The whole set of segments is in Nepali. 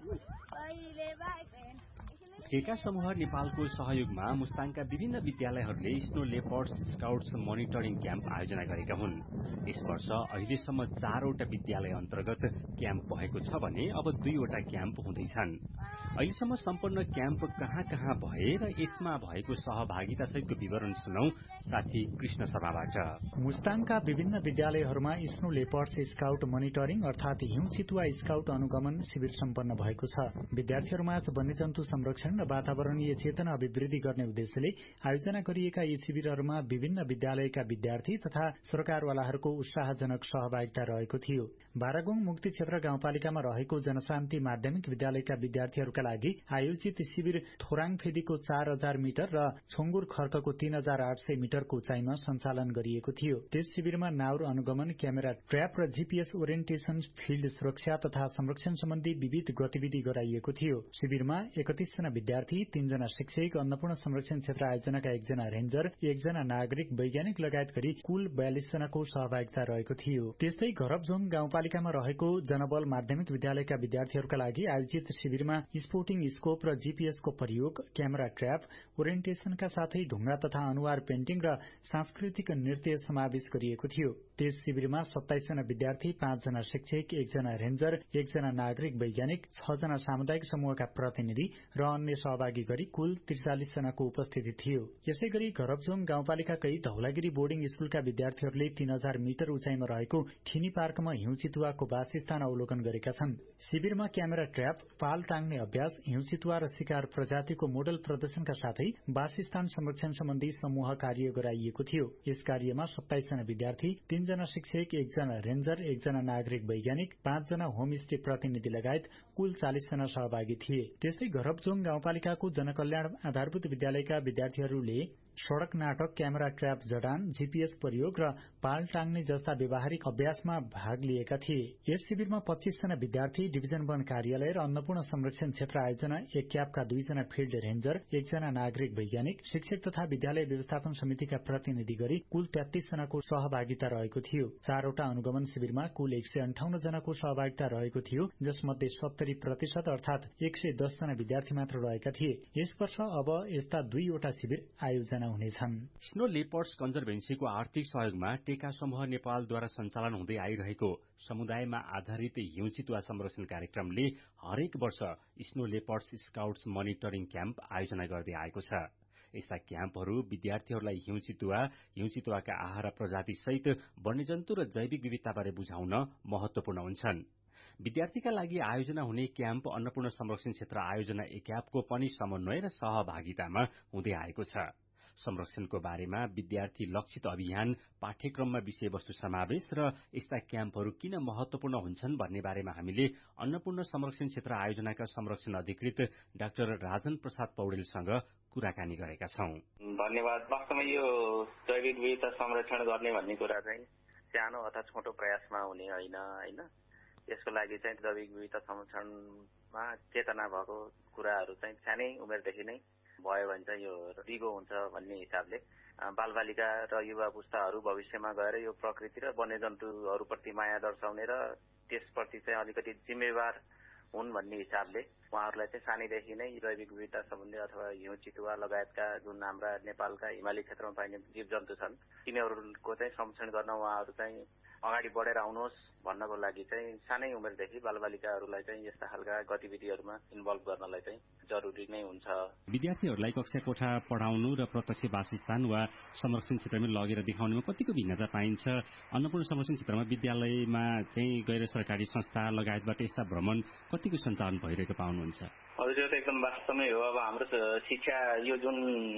टेका समूह नेपालको सहयोगमा मुस्ताङका विभिन्न विद्यालयहरूले snow leopards scouts monitoring camp आयोजना गरेका हुन्। यस वर्ष अहिलेसम्म 4वटा विद्यालय अन्तर्गत क्याम्प भएको छ भने अब 2वटा क्याम्प हुँदैछन्। अहिलेसम्म सम्पन्न क्याम्प कहाँ कहाँ भए र यसमा भएको सहभागिता सहितको विवरण सुनौ साथी कृष्ण शर्माबाट। मुस्ताङका विभिन्न विद्यालयहरूमा स्नो लेपर्ड्स स्काउट मोनिटरिङ अर्थात हिउँ चितुवा स्काउट अनुगमन शिविर सम्पन्न भएको छ। विद्यार्थीहरूमाझ वन्यजन्तु संरक्षण र वातावरणीय चेतना अभिवृद्धि गर्ने उद्देश्यले आयोजना गरिएका यी शिविरहरूमा विभिन्न विद्यालयका विद्यार्थी तथा सरकारवालाहरूको उत्साहजनक सहभागिता रहेको थियो। बारागुङ मुक्ति क्षेत्र गाउँपालिकामा रहेको जनशान्ति माध्यमिक विद्यालयका विद्यार्थीहरूका लागि आयोजित शिविर थोराङफेदीको 4000 मिटर र छोङ्गुर खर्कको 3800 मिटरको उचाइमा सञ्चालन गरिएको थियो। त्यस शिविरमा नाउर अनुगमन, क्यामेरा ट्र्याप र जीपीएस ओरिएन्टेशन, फिल्ड सुरक्षा तथा संरक्षण सम्बन्धी विविध गतिविधि गराइएको थियो। शिविरमा 31 जना विद्यार्थी, 3 जना शिक्षक, अन्नपूर्ण संरक्षण क्षेत्र आयोजनाका 1 जना रेन्जर, 1 जना नागरिक वैज्ञानिक लगायत गरी कुल 42 जनाको सहभागिता रहेको थियो। त्यस्तै घरबझोङ गाउँपालिकामा रहेको जनबल माध्यमिक विद्यालयका विद्यार्थीहरूका लागि आयोजित शिविरमा स्पोर्टिङ स्कोप र जीपीएसको प्रयोग, क्यामेरा ट्र्याप, ओरिएन्टेशनका साथै ढुङ्गा तथा अनुहार पेन्टिङ र सांस्कृतिक नृत्य समावेश गरिएको थियो। त्यस शिविरमा 27 जना विद्यार्थी, 5 जना शिक्षक, 1 जना रेन्जर, 1 जना नागरिक वैज्ञानिक, 6 जना सामुदायिक समूहका प्रतिनिधि र अन्य सहभागी गरी कुल 43 जनाको उपस्थिति थियो। यसै गरी घरबझोङ गाउँपालिकाकै धौलागिरी बोर्डिङ स्कूलका विद्यार्थीहरूले 3000 मिटर उचाइमा रहेको खिनी पार्कमा हिउँ चितुवाको वासस्थान अवलोकन गरेका छन्। शिविरमा क्यामेरा ट्र्याप, पाल टाङ्ने अभ्यास, हिउँ चितुवा र शिकार प्रजातिको मोडल प्रदर्शनका साथै वासस्थान संरक्षण सम्बन्धी समूह कार्य गराइएको थियो। यस कार्यमा 27 जना विद्यार्थी, 3 जना शिक्षक, 1 जना रेन्जर, 1 जना नागरिक वैज्ञानिक, 5 जना होमस्टे प्रतिनिधि लगायत कुल 40 जना सहभागी थिए। त्यस्तै घरबझोङ गाउँपालिकाको जनकल्याण आधारभूत विद्यालयका विद्यार्थीहरूले सड़क नाटक, क्यामेरा ट्र्याप जडान, जीपीएस प्रयोग र पाल टाङ्ने जस्ता व्यावहारिक अभ्यासमा भाग लिएका थिए। यस शिविरमा 25 जना विद्यार्थी, डिभिजन 1 कार्यालय र अन्नपूर्ण संरक्षण क्षेत्र आयोजना एक्यापका 2 जना फिल्ड रेन्जर, 1 जना नागरिक वैज्ञानिक, शिक्षक तथा विद्यालय व्यवस्थापन समितिका प्रतिनिधि गरी कुल 33 जनाको सहभागिता रहेको थियो। 4वटा अनुगमन शिविरमा कुल 158 जनाको सहभागिता रहेको थियो, जसमध्ये 70% अर्थात 110 जना विद्यार्थी मात्र रहेका थिए। यस वर्ष अब यस्ता 2वटा शिविर आयोजना हुनेछन्। स्नो लेपर्ड्स कन्जर्भेन्सीको आर्थिक सहयोगमा टेका समूह नेपालद्वारा सञ्चालन हुँदै आइरहेको समुदायमा आधारित हिउँ चितुवा संरक्षण कार्यक्रमले हरेक वर्ष snow leopards scouts monitoring camp आयोजना गर्दै आएको छ। यस्ता क्याम्पहरू विद्यार्थीहरूलाई हिउँ चितुवाका आहार प्रजाति सहित वन्यजन्तु र जैविक विविधताबारे बुझाउन महत्वपूर्ण हुन्छन्। विद्यार्थीका लागि आयोजना हुने क्याम्प अन्नपूर्ण संरक्षण क्षेत्र आयोजना एक्यापको पनि समन्वय र सहभागितामा हुँदै आएको छ। संरक्षणको बारेमा विद्यार्थी लक्षित अभियान, पाठ्यक्रममा विषयवस्तु समावेश र यस्ता क्याम्पहरू किन महत्वपूर्ण हुन्छन् भन्ने बारेमा हामीले अन्नपूर्ण संरक्षण क्षेत्र आयोजनाका संरक्षण अधिकृत डाक्टर राजन प्रसाद पौडेलसँग कुराकानी गरेका छौं। धन्यवाद। वास्तवमा यो जैविक विविधता संरक्षण गर्ने भन्ने कुरा चाहिँ सानो अथवा छोटो प्रयासमा हुने होइन। यसको लागि चाहिँ जैविक विविधता संरक्षणमा चेतना भएको कुराहरू चाहिँ सानै उमेरदेखि नै भयो भने चाहिँ यो दिगो हुन्छ भन्ने हिसाबले बालबालिका र युवा पुस्ताहरू भविष्यमा गएर यो प्रकृति र वन्यजन्तुहरूप्रति माया दर्शाउने र त्यसप्रति चाहिँ अलिकति जिम्मेवार हुन् भन्ने हिसाबले उहाँहरूलाई चाहिँ सानैदेखि नै जैविक विविधता सम्बन्धी अथवा हिउँ चितुवा लगायतका जुन हाम्रा नेपालका हिमाली क्षेत्रमा पाइने जीव जन्तु छन् तिनीहरूको चाहिँ संरक्षण गर्न उहाँहरू चाहिँ अगाडि बढेर आउनुहोस् भन्नको लागि चाहिँ सानै उमेरदेखि बालबालिकाहरूलाई चाहिँ यस्ता खालका गतिविधिहरूमा इन्भल्भ गर्नलाई चाहिँ जरुरी नै हुन्छ। विद्यार्थीहरूलाई कक्षा कोठा पढाउनु र प्रत्यक्ष वासस्थान वा संरक्षण क्षेत्रमा लगेर देखाउनेमा कतिको भिन्नता पाइन्छ? अन्नपूर्ण संरक्षण क्षेत्रमा विद्यालयमा चाहिँ गैर सरकारी संस्था लगायतबाट यस्ता भ्रमण कतिको सञ्चालन भइरहेको पाउनुहुन्छ? हजुर, यो त एकदम वास्तवमै हो। अब हाम्रो शिक्षा यो जुन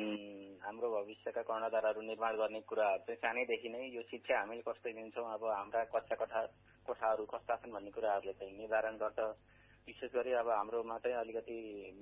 हाम्रो भविष्यका कर्णधारहरू निर्माण गर्ने कुराहरू चाहिँ सानैदेखि नै यो शिक्षा हामीले कस्तो दिन्छौँ, अब हाम्रा कक्षा कोठाहरू कस्ता छन् भन्ने कुराहरूले चाहिँ निर्धारण गर्छ। विशेष गरी अब हाम्रोमा चाहिँ अलिकति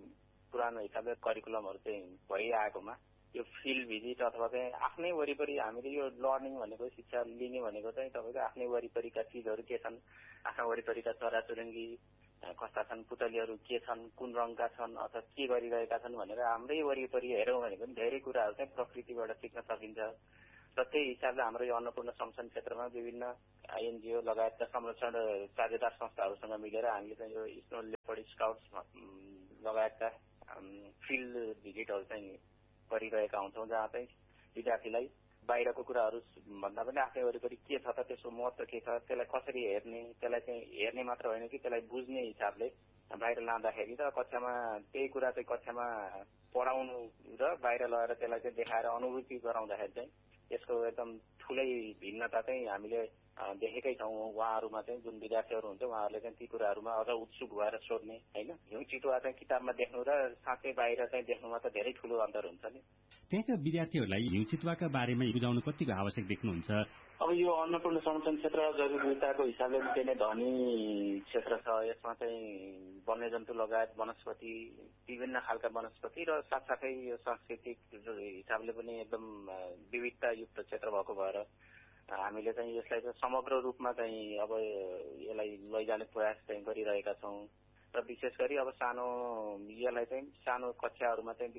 पुरानो हिसाबले करिकुलमहरू चाहिँ भइआएकोमा यो फिल्ड भिजिट अथवा चाहिँ आफ्नै वरिपरि हामीले यो लर्निङ भनेको शिक्षा लिने भनेको चाहिँ तपाईँको आफ्नै वरिपरिका चिजहरू के छन्, आफ्ना वरिपरिका चराचुरुङ्गी कस्ता छन्, पुतलीहरू के छन्, कुन रङका छन् अथवा के गरिरहेका छन् भनेर हाम्रै वरिपरि हेरौँ भने पनि धेरै कुराहरू चाहिँ प्रकृतिबाट सिक्न सकिन्छ। र त्यही हिसाबले हाम्रो यो अन्नपूर्ण संरक्षण क्षेत्रमा विभिन्न एनजिओ लगायतका संरक्षण साझेदार संस्थाहरूसँग मिलेर हामीले चाहिँ यो स्नो लेपर्ड स्काउट्स लगायतका फिल्ड भिजिटहरू चाहिँ गरिरहेका हुन्छौँ, जहाँ चाहिँ विद्यार्थीलाई बाहिरको कुराहरू भन्दा पनि आफ्नै वरिपरि के छ त, त्यसको महत्त्व के छ, त्यसलाई कसरी हेर्ने, त्यसलाई चाहिँ हेर्ने मात्र होइन कि त्यसलाई बुझ्ने हिसाबले बाहिर लाँदाखेरि र कक्षामा त्यही कुरा चाहिँ कक्षामा पढाउनु र बाहिर लगेर त्यसलाई चाहिँ देखाएर अनुभूति गराउँदाखेरि चाहिँ यसको एकदम ठुलै भिन्नता चाहिँ हामीले देखेकै छौँ। उहाँहरूमा चाहिँ जुन विद्यार्थीहरू हुन्छ उहाँहरूले चाहिँ ती कुराहरूमा अझ उत्सुक भएर सोध्ने होइन। हिउँ चितुवा चाहिँ किताबमा देख्नु र साँच्चै बाहिर चाहिँ देख्नुमा त धेरै ठुलो अन्तर हुन्छ नि। त्यहाँका विद्यार्थीहरूलाई हिउँ चितुवाका बारेमा बुझाउनु कतिको आवश्यक देख्नुहुन्छ? अब यो अन्नपूर्ण संरक्षण क्षेत्र जैविक विविधताको हिसाबले निकै नै धनी क्षेत्र छ। यसमा चाहिँ वन्यजन्तु लगायत वनस्पति, विभिन्न खालका वनस्पति र साथसाथै यो सांस्कृतिक हिसाबले पनि एकदम विविधतायुक्त क्षेत्र भएको भएर हामीले चाहिँ यसलाई चाहिँ समग्र रूपमा चाहिँ अब यसलाई लैजाने प्रयास चाहिँ गरिरहेका छौँ र विशेष गरी अब यसलाई चाहिँ सानो कक्षाहरूमा चाहिँ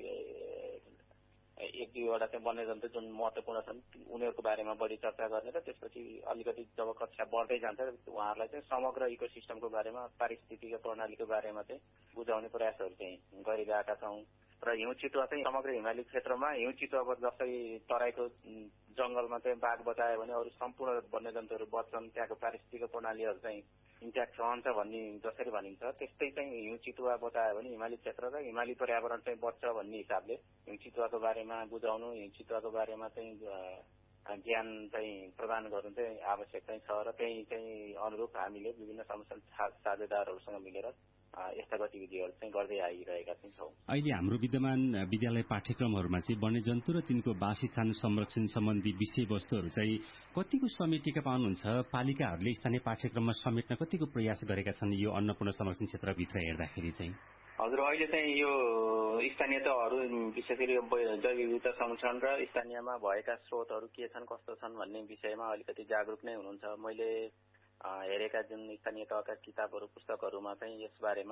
एक दुईवटा चाहिँ वन्यजन्तु जुन महत्त्वपूर्ण छन् उनीहरूको बारेमा बढी चर्चा गर्ने र त्यसपछि अलिकति जब कक्षा बढ्दै जान्छ उहाँहरूलाई चाहिँ समग्र इकोसिस्टमको बारेमा, पारिस्थितिक प्रणालीको बारेमा चाहिँ बुझाउने प्रयासहरू चाहिँ गरिरहेका छौँ। र हिउँ चितुवा चाहिँ समग्र हिमाली क्षेत्रमा हिउँ चितुवा जस्तै तराईको जंगलमा चाहिँ बाघ बचायो भने अरू सम्पूर्ण वन्यजन्तुहरू बच्छन्, त्यहाँको पारिस्थितिक प्रणालीहरू चाहिँ इन्ट्याक्ट रहन्छ भन्ने जसरी भनिन्छ, त्यस्तै चाहिँ हिउँ चितुवा बचायो भने हिमाली क्षेत्र र हिमाली पर्यावरण चाहिँ बच्छ भन्ने हिसाबले हिउँ चितुवाको बारेमा बुझाउनु, हिउँ चितुवाको बारेमा चाहिँ ज्ञान चाहिँ प्रदान गर्नु चाहिँ आवश्यक चाहिँ छ र त्यही चाहिँ अनुरूप हामीले विभिन्न संरक्षण साझेदारहरूसँग मिलेर यस्ता गतिविधिहरू चाहिँ गर्दै आइरहेका छौँ। अहिले हाम्रो विद्यमान विद्यालय पाठ्यक्रमहरूमा चाहिँ वन्यजन्तु र तिनको वासस्थान संरक्षण सम्बन्धी विषयवस्तुहरू चाहिँ कतिको समेटेका पाउनुहुन्छ? पालिकाहरूले स्थानीय पाठ्यक्रममा समेट्न कतिको प्रयास गरेका छन् यो अन्नपूर्ण संरक्षण क्षेत्रभित्र हेर्दाखेरि चाहिँ? हजुर, अहिले चाहिँ यो स्थानीय तहहरू विशेष गरी जैविक विविधता संरक्षण र स्थानीयमा भएका स्रोतहरू के छन् कस्तो छन् भन्ने विषयमा अलिकति जागरुक नै हुनुहुन्छ। मैले हेरेका जुन स्थानीय तहका किताबहरू पुस्तकहरूमा चाहिँ यस बारेमा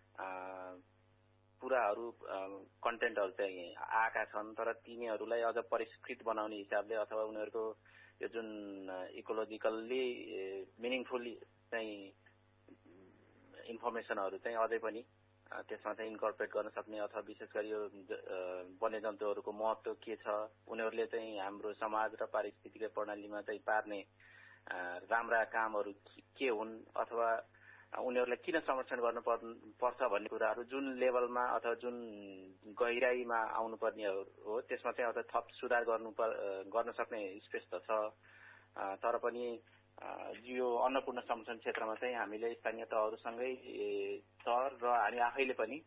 कुराहरू कन्टेन्टहरू चाहिँ आएका छन्, तर तिनीहरूलाई अझ परिष्कृत बनाउने हिसाबले अथवा उनीहरूको यो जुन इकोलोजिकल्ली मिनिङफुल चाहिँ इन्फर्मेसनहरू चाहिँ अझै पनि त्यसमा चाहिँ इन्कर्पोरेट गर्न सक्ने अथवा विशेष गरी यो वन्यजन्तुहरूको महत्त्व के छ, उनीहरूले चाहिँ हाम्रो समाज र पारिस्थितिक प्रणालीमा चाहिँ पार्ने राम्रा कामहरू के हुन् अथवा उनीहरूलाई किन संरक्षण गर्नुपर्छ भन्ने कुराहरू जुन लेभलमा अथवा जुन गहिराईमा आउनुपर्ने हो त्यसमा चाहिँ अझ थप सुधार गर्न सक्ने स्पेस त छ। तर पनि यो अन्नपूर्ण संरक्षण क्षेत्रमा चाहिँ हामीले स्थानीय तहहरूसँगै र हामी आफैले पनि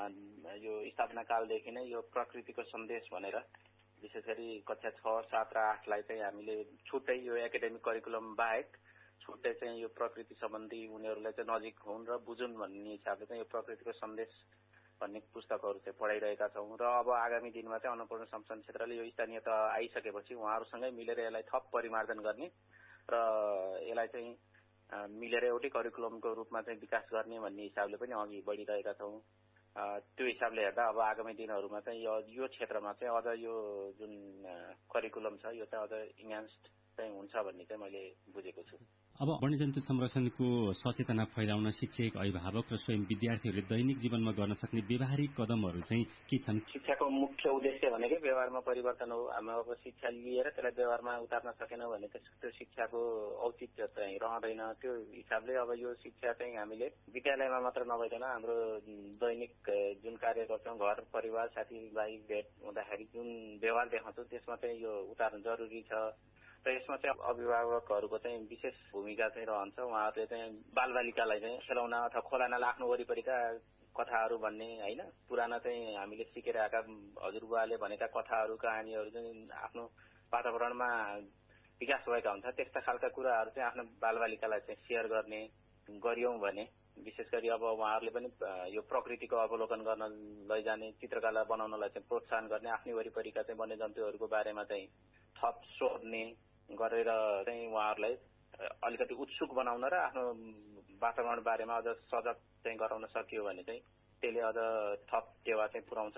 यो स्थापना कालदेखि नै यो प्रकृतिको सन्देश भनेर विशेष गरी कक्षा 6, 7 र 8 लाई चाहिँ हामीले छुट्टै यो एकाडेमिक करिकुलम बाहेक छुट्टै चाहिँ यो प्रकृति सम्बन्धी उनीहरूलाई चाहिँ नजिक हुन् र बुझुन् भन्ने हिसाबले चाहिँ यो प्रकृतिको सन्देश भन्ने पुस्तकहरू चाहिँ पढाइरहेका छौँ। र अब आगामी दिनमा चाहिँ अन्नपूर्ण संरक्षण क्षेत्रले यो स्थानीय तह आइसकेपछि उहाँहरूसँगै मिलेर यसलाई थप परिमार्जन गर्ने र यसलाई चाहिँ मिलेर एउटै करिकुलमको रूपमा चाहिँ विकास गर्ने भन्ने हिसाबले पनि अघि बढिरहेका छौँ। त्यो हिसाबले हेर्दा अब आगामी दिनहरूमा चाहिँ यो क्षेत्रमा चाहिँ अझ यो जुन करिकुलम छ यो चाहिँ अझ इन्हान्स्ड चाहिँ हुन्छ भन्ने चाहिँ मैले बुझेको छु। अब वन्यजन्तु संरक्षणको सचेतना फैलाउन शिक्षक, अभिभावक र स्वयं विद्यार्थीहरूले दैनिक जीवनमा गर्न सक्ने व्यवहारिक कदमहरू चाहिँ के छन्? शिक्षाको मुख्य उद्देश्य भनेकै व्यवहारमा परिवर्तन हो। हामी अब शिक्षा लिएर त्यसलाई व्यवहारमा उतार्न सकेनौँ भने त्यो शिक्षाको औचित्य चाहिँ रहँदैन। त्यो हिसाबले अब यो शिक्षा चाहिँ हामीले विद्यालयमा मात्र नभइकन हाम्रो दैनिक जुन कार्य गर्छौँ, घर परिवार साथीभाइ भेट हुँदाखेरि जुन व्यवहार देखाउँछौँ त्यसमा चाहिँ यो उतार्न जरुरी छ। र यसमा चाहिँ अभिभावकहरूको चाहिँ विशेष भूमिका चाहिँ रहन्छ। उहाँहरूले चाहिँ बालबालिकालाई चाहिँ खेलौना अथवा खोलानाला आफ्नो वरिपरिका कथाहरू भन्ने होइन, पुराना चाहिँ हामीले सिकेर आएका हजुरबुवाले भनेका कथाहरू कहानीहरू चाहिँ आफ्नो वातावरणमा विकास भएका हुन्छ। त्यस्ता खालका कुराहरू चाहिँ आफ्नो बालबालिकालाई चाहिँ सेयर गर्ने गरियौँ भने विशेष गरी अब उहाँहरूले पनि यो प्रकृतिको अवलोकन गर्न लैजाने, चित्रकला बनाउनलाई चाहिँ प्रोत्साहन गर्ने, आफ्नै वरिपरिका चाहिँ वन्यजन्तुहरूको बारेमा चाहिँ थप सोध्ने गरेर चाहिँ उहाँहरूलाई अलिकति उत्सुक बनाउन र आफ्नो वातावरण बारेमा अझ सजग चाहिँ गराउन सकियो भने चाहिँ त्यसले अझ थप टेवा चाहिँ पुर्याउँछ।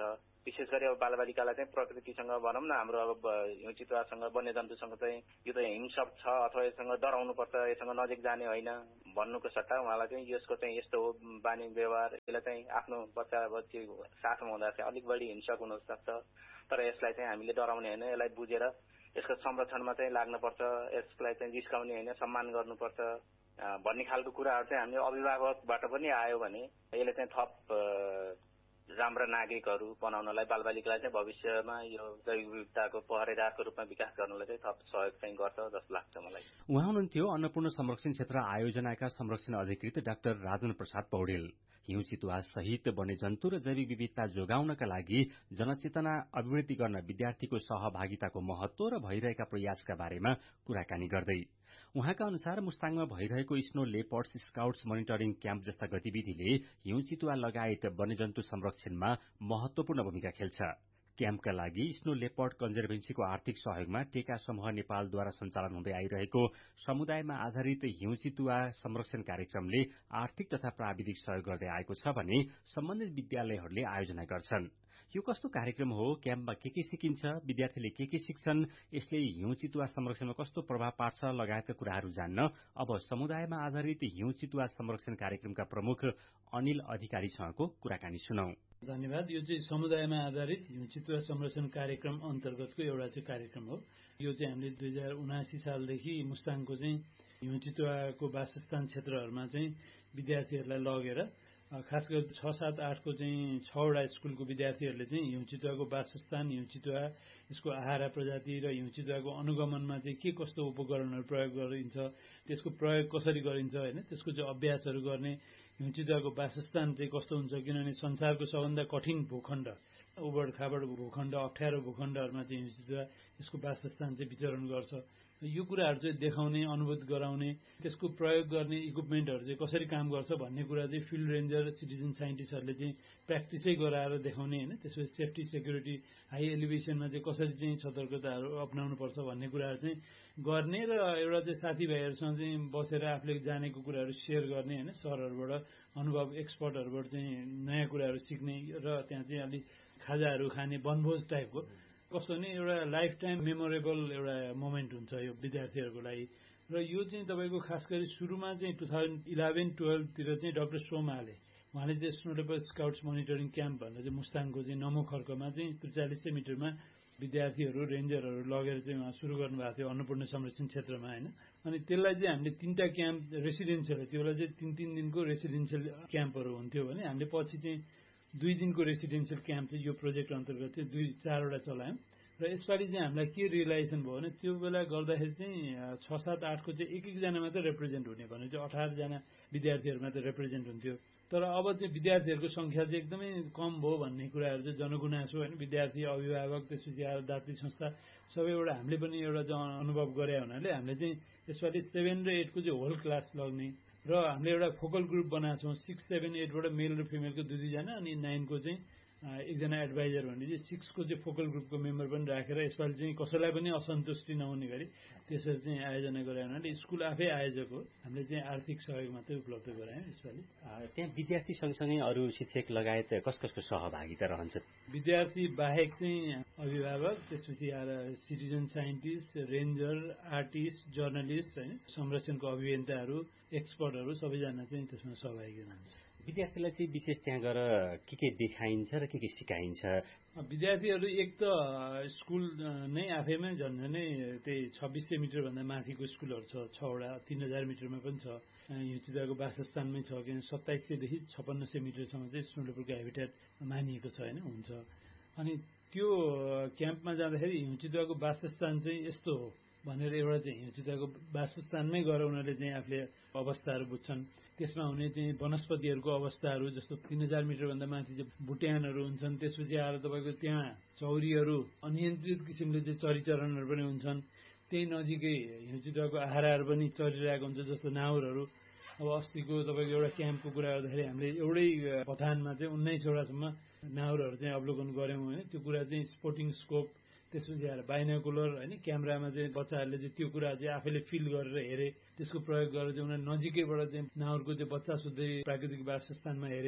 विशेष गरी अब बालबालिकालाई चाहिँ प्रकृतिसँग भनौँ न हाम्रो अब हिउँ चितुवासँग वन्यजन्तुसँग चाहिँ यो त हिंसक छ अथवा यससँग डराउनु पर्छ, यससँग नजिक जाने होइन भन्नुको सट्टा उहाँलाई चाहिँ यसको चाहिँ यस्तो हो बानी व्यवहार, यसलाई चाहिँ आफ्नो बच्चा बच्ची साथमा हुँदा चाहिँ अलिक बढी हिंसक हुन सक्छ, तर यसलाई चाहिँ हामीले डराउने होइन, यसलाई बुझेर यसको संरक्षणमा चाहिँ लाग्नुपर्छ, यसलाई चाहिँ जिस्काउने होइन, सम्मान गर्नुपर्छ भन्ने खालको कुराहरू चाहिँ हामीले अभिभावकबाट पनि आयो भने यसले चाहिँ थप राम्रा नागरिकहरू बनाउनलाई बालबालिकालाई चाहिँ भविष्यमा यो जैविक विविधताको पहरेदारको रूपमा विकास गर्नलाई चाहिँ थप सहयोग चाहिँ गर्छ जस्तो लाग्छ मलाई। उहाँ हुनुहुन्थ्यो अन्नपूर्ण संरक्षण क्षेत्र आयोजनाका संरक्षण अधिकृत डाक्टर राजन प्रसाद पौडेल। हिउँ चितुवा सहित वन्यजन्तु र जैविक विविधता जोगाउनका लागि जनचेतना अभिवृद्धि गर्न विद्यार्थीको सहभागिताको महत्व र भइरहेका प्रयासका बारेमा कुराकानी गर्दै उहाँका अनुसार मुस्ताङमा भइरहेको snow leopards scouts monitoring camp जस्ता गतिविधिले हिउँ चितुवा लगायत वन्यजन्तु संरक्षणमा महत्वपूर्ण भूमिका खेल्छ। क्याम्पका लागि स्नो लेपर्ड कन्जर्भेन्सीको आर्थिक सहयोगमा टेका समूह नेपालद्वारा सञ्चालन हुँदै आइरहेको समुदायमा आधारित हिउँ चितुवा संरक्षण कार्यक्रमले आर्थिक तथा प्राविधिक सहयोग गर्दै आएको छ भने सम्बन्धित विद्यालयहरूले आयोजना गर्छन्। यो कस्तो कार्यक्रम हो, क्याम्पमा के सिकिन्छ, विद्यार्थीले के सिक्छन्, यसले हिउँ चितुवा संरक्षणमा कस्तो प्रभाव पार्छ लगायतका कुराहरू जान्न अब समुदायमा आधारित हिउँ चितुवा संरक्षण कार्यक्रमका प्रमुख अनिल अधिकारीसँगको कुराकानी सुनौ। धन्यवाद। यो चाहिँ समुदायमा आधारित हिउँ चितुवा संरक्षण कार्यक्रम अन्तर्गतको एउटा चाहिँ कार्यक्रम हो। यो चाहिँ हामीले 2079 सालदेखि मुस्ताङको चाहिँ हिउँ चितुवाको वासस्थान क्षेत्रहरूमा चाहिँ विद्यार्थीहरूलाई लगेर खास गरी 6, 7, 8 को चाहिँ 6वटा स्कुलको विद्यार्थीहरूले चाहिँ हिउँ चितुवाको वासस्थान, हिउँ चितुवा, यसको आहारा प्रजाति र हिउँ चितुवाको अनुगमनमा चाहिँ के कस्तो उपकरणहरू प्रयोग गरिन्छ, त्यसको प्रयोग कसरी गरिन्छ होइन, त्यसको चाहिँ अभ्यासहरू गर्ने, हिउँ चितुवाको वासस्थान चाहिँ कस्तो हुन्छ किनभने संसारको सबभन्दा कठिन भूखण्ड, उबड खाबड भूखण्ड, अप्ठ्यारो भूखण्डहरूमा चाहिँ हिउँ चितुवा यसको वासस्थान चाहिँ विचरण गर्छ। यो कुराहरू चाहिँ देखाउने, अनुभूत गराउने, त्यसको प्रयोग गर्ने इक्विपमेन्टहरू चाहिँ कसरी काम गर्छ भन्ने कुरा चाहिँ फिल्ड रेन्जर, सिटिजन साइन्टिस्टहरूले चाहिँ प्र्याक्टिसै गराएर देखाउने होइन, त्यसपछि सेफ्टी सेक्युरिटी हाई एलिभेसनमा चाहिँ कसरी चाहिँ सतर्कताहरू अप्नाउनुपर्छ भन्ने कुराहरू चाहिँ गर्ने र एउटा चाहिँ साथीभाइहरूसँग चाहिँ बसेर आफूले जानेको कुराहरू सेयर गर्ने होइन, सरहरूबाट अनुभव एक्सपर्टहरूबाट चाहिँ नयाँ कुराहरू सिक्ने र त्यहाँ चाहिँ अलिक खाजाहरू खाने वनभोज टाइपको कस्तो नि एउटा लाइफ टाइम मेमोरेबल एउटा मोमेन्ट हुन्छ यो विद्यार्थीहरूको लागि। र यो चाहिँ तपाईँको खास गरी सुरुमा चाहिँ 2011-12 तिर चाहिँ डाक्टर सोमाले उहाँले चाहिँ snow leopard scouts monitoring camp भनेर चाहिँ मुस्ताङको चाहिँ नमो खर्कमा चाहिँ 4300 मिटरमा विद्यार्थीहरू रेन्जरहरू लगेर चाहिँ उहाँ सुरु गर्नुभएको थियो अन्नपूर्ण संरक्षण क्षेत्रमा होइन। अनि त्यसलाई चाहिँ हामीले 3टा क्याम्प रेसिडेन्सियल, त्यो बेला चाहिँ 3 दिनको रेसिडेन्सियल क्याम्पहरू हुन्थ्यो भने हामीले पछि चाहिँ 2 दिनको रेसिडेन्सियल क्याम्प चाहिँ यो प्रोजेक्ट अन्तर्गत चाहिँ 2-4वटा चलायौँ। र यसपालि चाहिँ हामीलाई के रियलाइजेसन भयो भने त्यो बेला गर्दाखेरि चाहिँ 6, 7, 8 को चाहिँ एक-एकजना मात्रै रिप्रेजेन्ट हुने भने चाहिँ 18 जना विद्यार्थीहरू मात्रै रिप्रेजेन्ट हुन्थ्यो। तर अब चाहिँ विद्यार्थीहरूको संख्या चाहिँ एकदमै कम भयो भन्ने कुराहरू चाहिँ जनगुनासो होइन, विद्यार्थी, अभिभावक, त्यसपछि दात्री संस्था सबैबाट हामीले पनि एउटा चाहिँ अनुभव गरे हुनाले हामीले चाहिँ यसपालि 7 र 8 को चाहिँ होल क्लास लग्ने र हामीले एउटा फोकल ग्रुप बनाएको छौँ। 6, 7, 8 बाट मेल र फिमेलको 2-2 जना अनि 9 को चाहिँ एकजना एडभाइजर भन्ने चाहिँ 6 को चाहिँ फोकल ग्रुपको मेम्बर पनि राखेर यसपालि चाहिँ कसैलाई पनि असन्तुष्टि नहुने गरी त्यसरी चाहिँ आयोजना गरे हुनाले स्कुल आफै आयोजक हो, हामीले चाहिँ आर्थिक सहयोग मात्रै उपलब्ध गरायौँ यसपालि। त्यहाँ विद्यार्थी सँगसँगै अरू शिक्षक लगायत कसको सहभागिता रहन्छ? विद्यार्थी बाहेक चाहिँ अभिभावक, त्यसपछि आएर citizen scientist, ranger, artist, journalist होइन, संरक्षणको अभियन्ताहरू, एक्सपर्टहरू सबैजना चाहिँ त्यसमा सहभागी हुनुहुन्छ। विद्यार्थीलाई चाहिँ विशेष त्यहाँ गएर के देखाइन्छ र के सिकाइन्छ? विद्यार्थीहरू एक त स्कुल नै आफैमा झन्झनै त्यही 2600 मिटरभन्दा माथिको स्कुलहरू छ, 6वटा 3000 मिटरमा पनि छ, हिउँ चितुवाको वासस्थानमै छ, किन 2700 देखि 5600 मिटरसम्म चाहिँ स्नो लेपर्डको हेबिटेट मानिएको छ होइन, हुन्छ। अनि त्यो क्याम्पमा जाँदाखेरि हिउँ चितुवाको वासस्थान चाहिँ यस्तो हो भनेर एउटा चाहिँ हिउँ चितुवाको वासस्थानमै गएर उनीहरूले चाहिँ आफूले अवस्थाहरू बुझ्छन्। त्यसमा हुने चाहिँ वनस्पतिहरूको अवस्थाहरू जस्तो 3000 मिटरभन्दा माथि चाहिँ बुट्यानहरू हुन्छन्, त्यसपछि आएर तपाईँको त्यहाँ चौरीहरू, अनियन्त्रित किसिमले चाहिँ चरीचरणहरू पनि हुन्छन्। त्यही नजिकै हिउँ चितुवाको आहाराहरू पनि चरिरहेको हुन्छ जस्तो नाउरहरू। अब अस्तिको तपाईँको एउटा क्याम्पको कुरा गर्दाखेरि हामीले एउटै पथानमा चाहिँ 19वटासम्म नाउरहरू चाहिँ अवलोकन गऱ्यौँ होइन। त्यो कुरा चाहिँ स्पोर्टिङ स्कोप, त्यसपछि आएर बाइनोकुलर होइन, क्यामेरामा चाहिँ बच्चाहरूले चाहिँ त्यो कुरा चाहिँ आफैले फिल गरेर हेरे, त्यसको प्रयोग गरेर चाहिँ उनीहरू नजिकैबाट चाहिँ नाउरको चाहिँ बच्चा सुत्दै प्राकृतिक वासस्थानमा हेरे,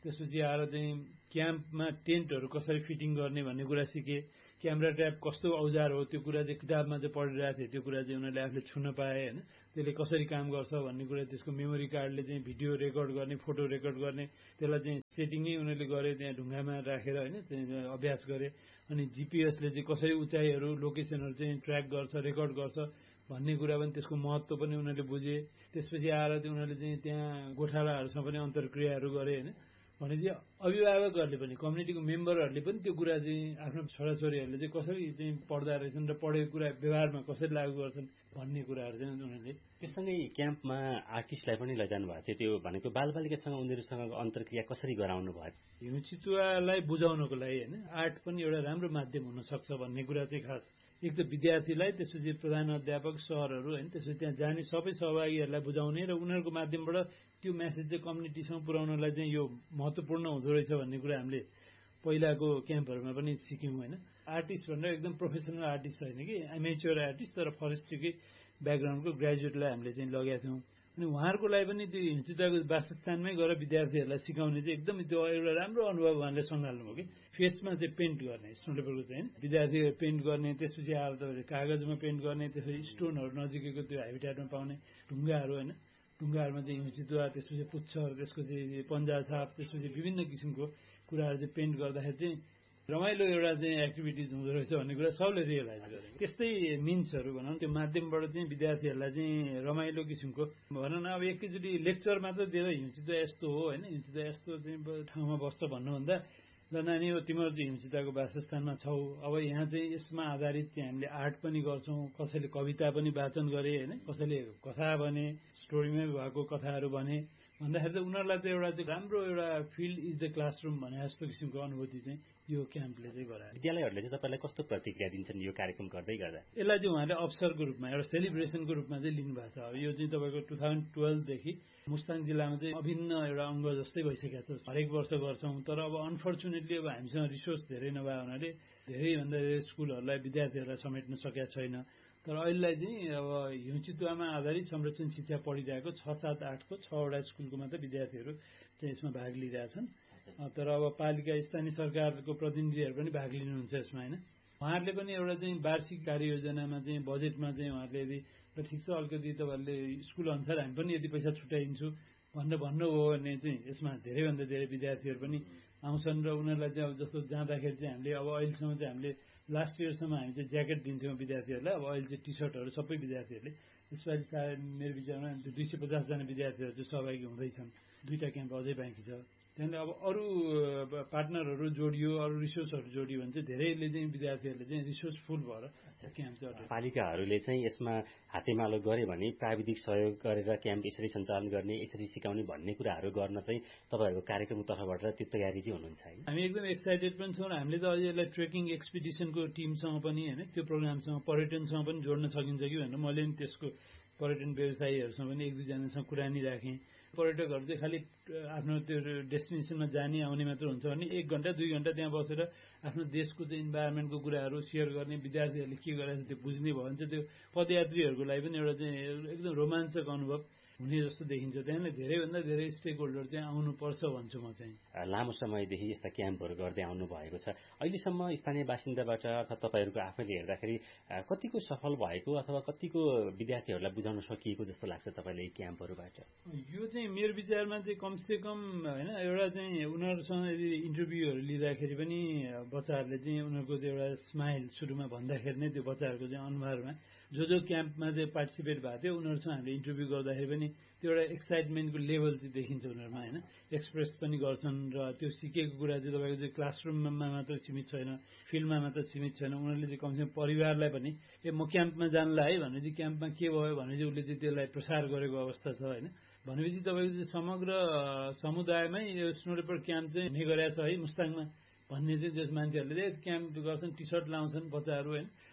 त्यसपछि आएर चाहिँ क्याम्पमा टेन्टहरू कसरी फिटिङ गर्ने भन्ने कुरा सिके, क्यामेरा ट्र्याप कस्तो औजार हो त्यो कुरा चाहिँ किताबमा चाहिँ पढिरहेको थिए, त्यो कुरा चाहिँ उनीहरूले आफूले छुन पाए होइन, त्यसले कसरी काम गर्छ भन्ने कुरा, त्यसको मेमोरी कार्डले चाहिँ भिडियो रेकर्ड गर्ने, फोटो रेकर्ड गर्ने, त्यसलाई चाहिँ सेटिङै उनीहरूले गरे, त्यहाँ ढुङ्गामा राखेर होइन चाहिँ अभ्यास गरे। अनि जिपिएसले चाहिँ कसरी उचाइहरू लोकेसनहरू चाहिँ ट्र्याक गर्छ, रेकर्ड गर्छ भन्ने कुरा पनि, त्यसको महत्त्व पनि उनीहरूले बुझे। त्यसपछि आएर चाहिँ उनीहरूले चाहिँ त्यहाँ गोठालाहरूसँग पनि अन्तर्क्रियाहरू गरे होइन। भनेपछि अभिभावकहरूले पनि, कम्युनिटीको मेम्बरहरूले पनि त्यो कुरा चाहिँ आफ्नो छोराछोरीहरूले चाहिँ कसरी चाहिँ पढ्दा रहेछन् र पढेको कुरा व्यवहारमा कसरी लागू गर्छन् भन्ने कुराहरू चाहिँ उनीहरूले। त्यससँगै क्याम्पमा आर्टिस्टलाई पनि लैजानु भएको थियो, त्यो भनेको बालबालिकासँग उनीहरूसँग अन्तर्क्रिया कसरी गराउनु भयो? हिउँ चितुवालाई बुझाउनको लागि होइन आर्ट पनि एउटा राम्रो माध्यम हुनसक्छ भन्ने कुरा चाहिँ खास एक त विद्यार्थीलाई, त्यसपछि प्रधान अध्यापक सरहरू होइन, त्यसपछि त्यहाँ जाने सबै सहभागीहरूलाई बुझाउने र उनीहरूको माध्यमबाट त्यो म्यासेज चाहिँ कम्युनिटीसँग पुर्याउनलाई चाहिँ यो महत्त्वपूर्ण हुँदो रहेछ भन्ने कुरा हामीले पहिलाको क्याम्पहरूमा पनि सिक्यौँ होइन। आर्टिस्ट भनेर एकदम प्रोफेसनल आर्टिस्ट होइन कि, एमेच्योर आर्टिस्ट, तर फरेस्ट्रीकै ब्याकग्राउन्डको ग्रेजुएटलाई हामीले चाहिँ लगेका थियौँ। अनि उहाँहरूको लागि पनि त्यो हिउँ चितुवाको वासस्थानमै गएर विद्यार्थीहरूलाई सिकाउने चाहिँ एकदम त्यो एउटा राम्रो अनुभव उहाँले सँगाल्नुभयो कि। फेसमा चाहिँ पेन्ट गर्ने, स्नो लेपर्डको चाहिँ विद्यार्थीहरू पेन्ट गर्ने, त्यसपछि आएर तपाईँले कागजमा पेन्ट गर्ने, त्यसपछि स्टोनहरू नजिकैको त्यो हेबिट्याटमा पाउने ढुङ्गाहरू होइन, ढुङ्गाहरूमा चाहिँ हिउँ चितुवा, त्यसपछि पुच्छर, त्यसको चाहिँ पन्जा छाप, त्यसपछि विभिन्न किसिमको कुराहरू चाहिँ पेन्ट गर्दाखेरि चाहिँ रमाइलो एउटा चाहिँ एक्टिभिटिज हुँदो रहेछ भन्ने कुरा सबले रियलाइज गरे। त्यस्तै मिन्सहरू भनौँ त्यो माध्यमबाट चाहिँ विद्यार्थीहरूलाई चाहिँ रमाइलो किसिमको भनौँ न, अब एकैचोटि लेक्चर मात्र दिएर हिउँ चितुवा यस्तो हो होइन, हिउँ चितुवा यस्तो चाहिँ ठाउँमा बस्छ भन्नुभन्दा ल नानी हो तिमीहरू चाहिँ हिउँ चितुवाको वासस्थानमा छौ, अब यहाँ चाहिँ यसमा आधारित चाहिँ हामीले आर्ट पनि गर्छौँ, कसैले कविता पनि वाचन गरे होइन, कसैले कथा भने, स्टोरीमै भएको कथाहरू भने भन्दाखेरि त उनीहरूलाई त एउटा चाहिँ राम्रो एउटा फिल्ड इज द क्लासरुम भने जस्तो किसिमको अनुभूति चाहिँ यो क्याम्पले चाहिँ गरायो। विद्यालयहरूले चाहिँ तपाईँलाई कस्तो प्रतिक्रिया दिन्छन् यो कार्यक्रम गर्दै गर्दा? यसलाई चाहिँ उहाँले अवसरको रूपमा, एउटा सेलिब्रेसनको रूपमा चाहिँ लिनुभएको छ। अब यो चाहिँ तपाईँको 2012देखि मुस्ताङ जिल्लामा चाहिँ अभिन्न एउटा अङ्ग जस्तै भइसकेको छ। हरेक वर्ष गर्छौँ, तर अब अनफर्चुनेटली अब हामीसँग रिसोर्स धेरै नभए हुनाले धेरैभन्दा धेरै स्कुलहरूलाई, विद्यार्थीहरूलाई समेट्न सकेका छैन। तर अहिलेलाई चाहिँ अब हिउँ चितुवामा आधारित संरक्षण शिक्षा पढिरहेको 6, 7, 8को 6वटा स्कुलको मात्र विद्यार्थीहरू चाहिँ यसमा भाग लिइरहेछन्। तर अब पालिका स्थानीय सरकारको प्रतिनिधिहरू पनि भाग लिनुहुन्छ यसमा होइन। उहाँहरूले पनि एउटा चाहिँ वार्षिक कार्ययोजनामा चाहिँ बजेटमा चाहिँ उहाँहरूले यदि र ठिक छ अलिकति तपाईँहरूले स्कुल अनुसार हामी पनि यदि पैसा छुट्याइदिन्छु भनेर भन्नुभयो भने चाहिँ यसमा धेरैभन्दा धेरै विद्यार्थीहरू पनि आउँछन् र उनीहरूलाई चाहिँ अब जस्तो जाँदाखेरि चाहिँ हामीले अब अहिलेसम्म चाहिँ हामीले लास्ट इयरसम्म हामी चाहिँ ज्याकेट दिन्थ्यौँ विद्यार्थीहरूलाई, अब अहिले चाहिँ टी सर्टहरू सबै विद्यार्थीहरूले। यसपालि सायद मेरो विचारमा 250जना विद्यार्थीहरू चाहिँ सहभागी हुँदैछन्। 2टा क्याम्प अझै बाँकी छ। त्यहाँदेखि अब अरू पार्टनरहरू जोडियो, अरू रिसोर्सहरू जोडियो भने चाहिँ धेरैले चाहिँ विद्यार्थीहरूले चाहिँ रिसोर्सफुल भएर क्याम्प चाहिँ पालिकाहरूले चाहिँ यसमा हातेमालो गरे भने प्राविधिक सहयोग गरेर क्याम्प यसरी सञ्चालन गर्ने, यसरी सिकाउने भन्ने कुराहरू गर्न चाहिँ तपाईँहरूको कार्यक्रमको तर्फबाट त्यो तयारी चाहिँ हुनुहुन्छ है? हामी एकदम एक्साइटेड पनि छौँ र हामीले त अझै यसलाई ट्रेकिङ एक्सपिडिसनको टिमसँग पनि होइन, त्यो प्रोग्रामसँग पर्यटनसँग पनि जोड्न सकिन्छ कि भनेर मैले पनि त्यसको पर्यटन व्यवसायीहरूसँग पनि 1-2जनासँग कुरानी राखेँ। पर्यटकहरू चाहिँ खालि आफ्नो त्यो डेस्टिनेसनमा जाने आउने मात्र हुन्छ भने 1 घन्टा 2 घन्टा त्यहाँ बसेर आफ्नो देशको चाहिँ इन्भाइरोमेन्टको कुराहरू सेयर गर्ने, विद्यार्थीहरूले के गरेको छ त्यो बुझ्ने भयो भने चाहिँ त्यो पदयात्रीहरूको लागि पनि एउटा चाहिँ एकदम रोमाञ्चक अनुभव हुने जस्तो देखिन्छ। त्यहाँले धेरैभन्दा धेरै स्टेक होल्डर चाहिँ आउनुपर्छ भन्छु म चाहिँ। लामो समयदेखि यस्ता क्याम्पहरू गर्दै आउनु भएको छ, अहिलेसम्म स्थानीय बासिन्दाबाट अथवा तपाईँहरूको आफैले हेर्दाखेरि कतिको सफल भएको अथवा कतिको विद्यार्थीहरूलाई बुझाउन सकिएको जस्तो लाग्छ तपाईँले यी क्याम्पहरूबाट? यो चाहिँ मेरो विचारमा चाहिँ कमसेकम होइन एउटा चाहिँ उनीहरूसँग यदि इन्टरभ्यूहरू लिँदाखेरि पनि बच्चाहरूले चाहिँ उनीहरूको त्यो एउटा स्माइल सुरुमा भन्दाखेरि नै त्यो बच्चाहरूको चाहिँ अनुहारमा जो क्याम्पमा चाहिँ पार्टिसिपेट भएको थियो उनीहरूसँग हामीले इन्टरभ्यू गर्दाखेरि पनि त्यो एउटा एक्साइटमेन्टको लेभल चाहिँ देखिन्छ उनीहरूमा होइन। एक्सप्रेस पनि गर्छन् र त्यो सिकेको कुरा चाहिँ तपाईँको चाहिँ क्लासरुममा मात्र सीमित छैन, फिल्डमा मात्र सीमित छैन। उनीहरूले चाहिँ कमसेकम परिवारलाई पनि म क्याम्पमा जानला है भने चाहिँ क्याम्पमा के भयो भने चाहिँ उसले चाहिँ त्यसलाई प्रसार गरेको अवस्था छ होइन। भनेपछि तपाईँको चाहिँ समग्र समुदायमै यो स्नो लेपर्ड क्याम्प चाहिँ हुने गरेको छ है मुस्ताङमा भन्ने चाहिँ जस मान्छेहरूले क्याम्प गर्छन्, टी सर्ट लाउँछन् बच्चाहरू होइन,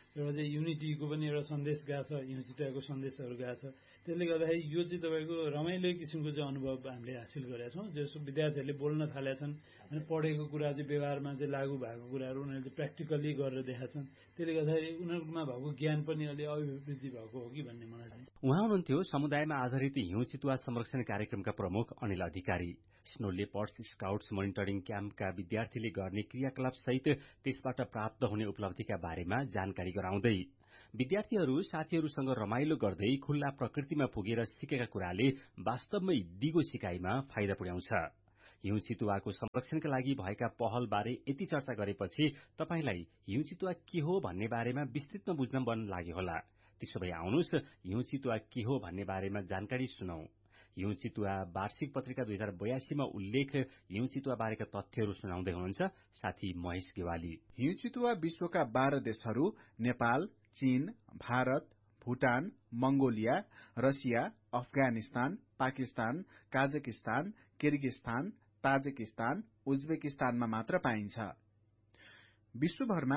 एउटा चाहिँ युनिटीको पनि एउटा सन्देश गएको छ, हिउँ चितुवाको सन्देशहरू गएको छ। त्यसले गर्दाखेरि यो चाहिँ तपाईँको रमाइलो किसिमको चाहिँ अनुभव हामीले हासिल गरेका छौँ। जसो विद्यार्थीहरूले बोल्न थालेका छन् अनि पढेको कुरा चाहिँ व्यवहारमा चाहिँ लागू भएको कुराहरू उनीहरूले प्र्याक्टिकल्ली गरेर देखाएका छन्। त्यसले गर्दाखेरि उनीहरूमा भएको ज्ञान पनि अलि अभिवृद्धि भएको हो कि भन्ने मलाई चाहिँ। उहाँ हुनुहुन्थ्यो समुदायमा आधारित हिउँ चितुवा संरक्षण कार्यक्रमका प्रमुख अनिल अधिकारी। स्नो लेपर्ड्स स्काउट्स मोनिटरिङ क्याम्पका विद्यार्थीले गर्ने क्रियाकलाप सहित त्यसबाट प्राप्त हुने उपलब्धिका बारेमा जानकारी गराउँदै विद्यार्थीहरू साथीहरूसँग रमाइलो गर्दै खुल्ला प्रकृतिमा पुगेर सिकेका कुराले वास्तवमै दिगो सिकाइमा फाइदा पुर्याउँछ। हिउँ चितुवाको संरक्षणका लागि भएका पहलबारे यति चर्चा गरेपछि तपाईलाई हिउँ चितुवा के हो भन्ने बारेमा विस्तृतमा बुझ्न मन लाग्यो होला। त्यसो भए आउनुहोस् हिउँ चितुवा के हो भन्ने बारेमा जानकारी सुनौ। हिउँ चितुवा वार्षिक पत्रिका 2082 मा उल्लेख हिउँ चितुवा बारेका तथ्यहरू सुनाउँदै हुनुहुन्छ साथी महेश गेवाली। हिउँ चितुवा विश्वका 12 देशहरू नेपाल, चीन, Bharat, Bhutan, Mongolia, Russia, Afghanistan, Pakistan, Kazakhstan, Kyrgyzstan, Tajikistan, उज्बेकिस्तानमा मात्र पाइन्छ। विश्वभरमा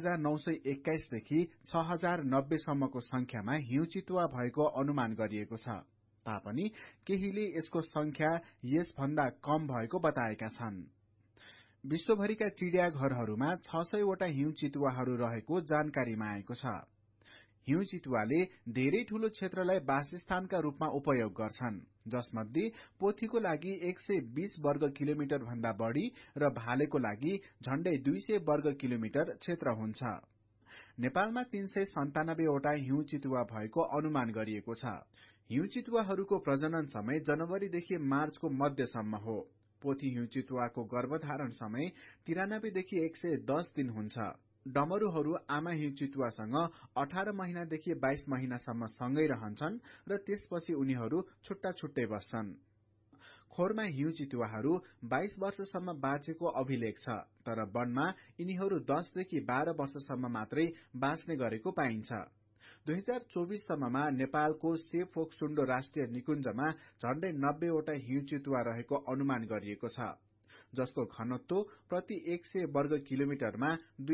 3921 देखि 6090 सम्मको संख्यामा हिउँ चितुवा भएको अनुमान गरिएको छ। तापनि केहीले यसको संख्या यसभन्दा कम भएको बताएका छन्। विश्वभरिका चिडियाघरहरूमा 600 वटा हिउँ चितुवाहरू रहेको जानकारीमा आएको छ। हिउँ चितुवाले धेरै ठूलो क्षेत्रलाई वासस्थानका रूपमा उपयोग गर्छन्, जसमध्ये पोथीको लागि 120 वर्ग किलोमिटर भन्दा बढ़ी र भालेको लागि झण्डै 200 वर्ग किलोमिटर क्षेत्र हुन्छ। नेपालमा 397 वटा हिउँ चितुवा भएको अनुमान गरिएको छ। हिउँ चितुवाहरूको प्रजनन समय जनवरीदेखि मार्चको मध्यसम्म हो। पोथी हिउँ चितुवाको गर्भधारण समय 93 देखि 110 दिन हुन्छ। डमरूहरू आमा हिउँ चितुवासँग 18 महिनादेखि 22 महिनासम्म सँगै रहन्छन् र त्यसपछि उनीहरू छुट्टा छुट्टै बस्छन्। खोरमा हिउँ चितुवाहरू 22 वर्षसम्म बाँचेको अभिलेख छ, तर वनमा यिनीहरू 10 देखि 12 वर्षसम्म मात्रै बाँच्ने गरेको पाइन्छ। 2024 सम्ममा नेपालको सेफोक्सुन्डो राष्ट्रिय निकुञ्जमा झण्डै 90 वटा हिउँ चितुवा रहेको अनुमान गरिएको छ, जसको घनत्व प्रति 100 वर्ग किलोमिटरमा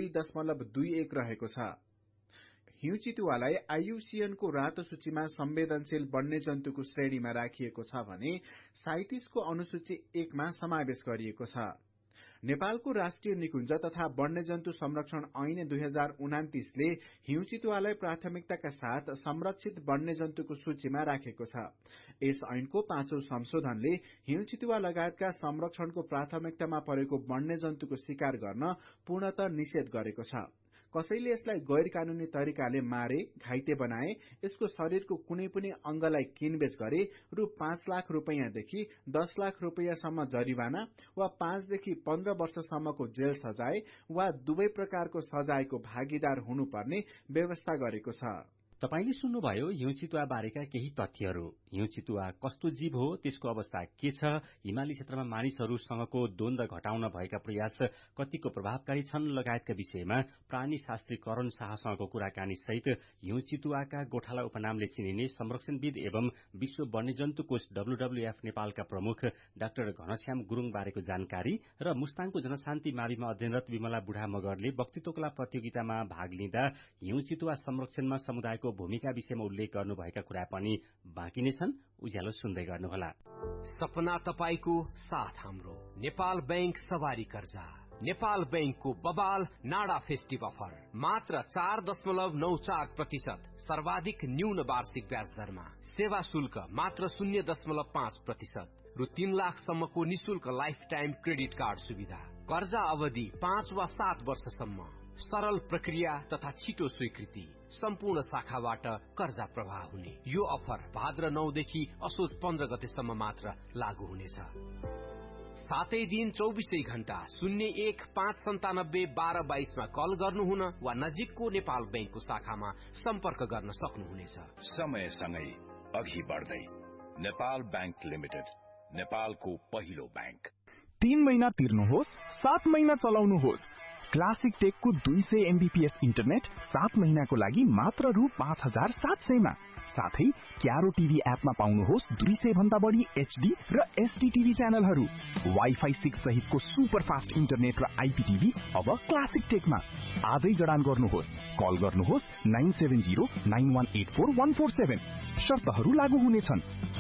2.21 रहेको छ। हिउँ चितुवालाई IUCN को रातो सूचीमा संवेदनशील वन्यजन्तुको श्रेणीमा राखिएको छ भने साइटिसको अनुसूची 1 मा समावेश गरिएको छ। नेपालको राष्ट्रिय निकुञ्ज तथा वन्यजन्तु संरक्षण ऐन 2029 ले हिउँ चितुवालाई प्राथमिकताका साथ संरक्षित वन्यजन्तुको सूचीमा राखेको छ। यस ऐनको 5औं संशोधनले हिउँ चितुवा लगायतका संरक्षणको प्राथमिकतामा परेको वन्यजन्तुको शिकार गर्न पूर्णतः निषेध गरेको छ। कसैले यसलाई गैर कानूनी तरिकाले मारे, घाइते बनाए, यसको शरीरको कुनै पनि अंगलाई किनबेच गरे रु 5 लाख रुपैयाँदेखि 10 लाख रुपैयाँसम्म जरिवाना वा 5 देखि 15 वर्षसम्मको जेल सजाय वा दुवै प्रकारको सजायको भागीदार हुनुपर्ने व्यवस्था गरेको छ। तपाईले सुन्नुभयो हिउँ चितुवा बारेका केही तथ्यहरू। हिउँ चितुवा कस्तो जीव हो, त्यसको अवस्था के छ, हिमाली क्षेत्रमा मानिसहरूसँगको द्वन्द घटाउन भएका प्रयास कतिको प्रभावकारी छन् लगायतका विषयमा प्राणी शास्त्री करण शाहसँगको कुराकानी सहित हिउँ चितुवाका गोठाला उपनामले चिनिने संरक्षणविद एवं विश्व वन्यजन्तु कोष WWF नेपालका प्रमुख डाक्टर घनश्याम गुरुङ बारेको जानकारी र मुस्ताङको जनशान्ति माविमा अध्ययनरत विमला बुढा मगरले वक्तित्व कला प्रतियोगितामा भाग लिँदा हिउँ चितुवा संरक्षणमा समुदायको भूमिका विषयमा उल्लेख गर्नुभएका कुरा पनि बाँकी नै छन्। उज्यालो सुन्दै गर्नुहोला। सपना तपाईको साथ हाम्रो नेपाल बैंक सवारी कर्जा। नेपाल बैंकको बबाल नाडा फेस्टिभ अफर मात्र 4.94% सर्वाधिक न्यून वार्षिक ब्याज दरमा। सेवा शुल्क मात्र 0.5%। रु 3 लाखसम्मको निशुल्क लाइफ टाइम क्रेडिट कार्ड सुविधा। कर्जा अवधि 5 वा 7 वर्षसम्म। सरल प्रक्रिया तथा छिटो स्वीकृति। सम्पूर्ण शाखाबाट कर्जा प्रवाह हुने यो अफर भाद्र 9 देखि असोज 15 गतेसम्म मात्र लागू हुनेछ। सातै दिन 24 घण्टा 01597122 मा कल गर्नुहुन वा नजिकको नेपाल बैंकको शाखामा सम्पर्क गर्न सक्नुहुनेछ। समयसँगै अघि बढ्दै नेपाल बैंक लिमिटेड, नेपालको पहिलो बैंक। 3 महिना तिर्नुहोस्, 7 महिना चलाउनुहोस्। क्लासिक टेकको 200 MBPS इन्टरनेट 7 महिनाको लागि मात्र रु 5700 मा। साथै क्यारो टिभी एपमा पाउनुहोस् 200 भन्दा बढी HD र SD टिभी च्यानलहरू। वाइफाई 6 सहितको सुपर फास्ट इन्टरनेट र IPTV अब क्लासिक टेकमा। आजै जडान गर्नुहोस्। कल गर्नुहोस् 9709184147। शर्तहरू लागू हुनेछन्।